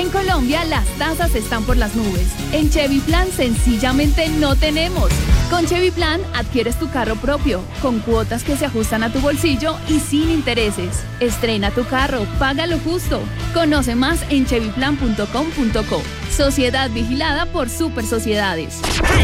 En Colombia las tasas están por las nubes. En Chevy Plan sencillamente no tenemos. Con Chevy Plan adquieres tu carro propio, con cuotas que se ajustan a tu bolsillo y sin intereses. Estrena tu carro, paga lo justo. Conoce más en chevyplan.com.co. Sociedad vigilada por Super Sociedades.